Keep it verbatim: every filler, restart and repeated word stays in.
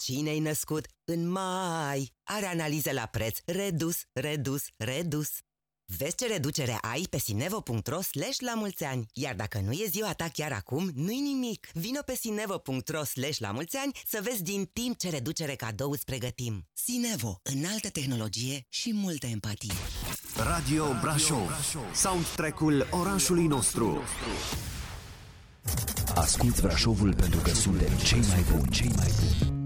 Cine-i născut în mai are analize la preț redus, redus, redus. Vezi ce reducere ai pe sinevo punct ro slash la mulți ani. Iar dacă nu e ziua ta chiar acum, nu-i nimic. Vino pe sinevo punct ro slash la mulți ani să vezi din timp ce reducere cadou îți pregătim. Sinevo, înaltă tehnologie și multă empatie. Radio Brașov, soundtrack-ul orașului nostru. Asculți Brașovul pentru că suntem cei mai buni, cei mai buni.